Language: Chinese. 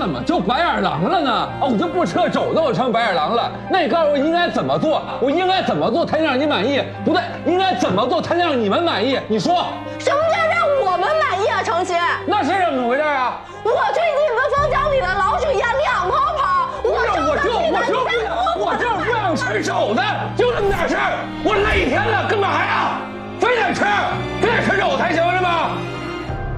怎么就白眼狼了呢？哦，我就不吃肘子，我成白眼狼了。那你告诉我应该怎么做？我应该怎么做才能让你满意？不对，应该怎么做才能让你们满意？你说。 什么叫让我们满意啊，程琦？ 那是怎么回事啊？ 我去你们蜂箱里的老鼠一样两跑跑， 我就是不想吃肘子，就这么点事儿，我累一天了，干嘛呀？非得吃肘子才行是吗？